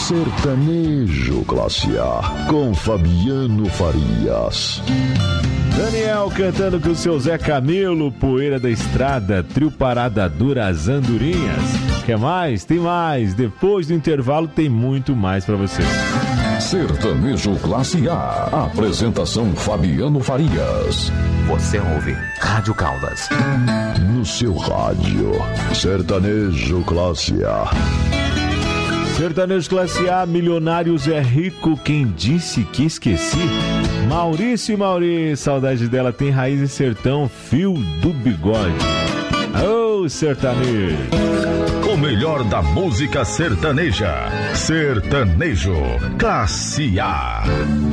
Sertanejo Classe A, com Fabiano Farias. Daniel cantando com o seu Zé Camelo, Poeira da Estrada, Trio Parada Dura, as Andorinhas. Quer mais? Tem mais. Depois do intervalo tem muito mais pra você. Sertanejo Classe A. Apresentação Fabiano Farias. Você ouve Rádio Caldas. No seu rádio, Sertanejo Classe A. Sertanejo Classe A, Milionários é Rico, quem disse que esqueci? Maurício, saudade dela, tem raiz e sertão, fio do bigode. Ô, sertanejo! O melhor da música sertaneja. Sertanejo Classe A.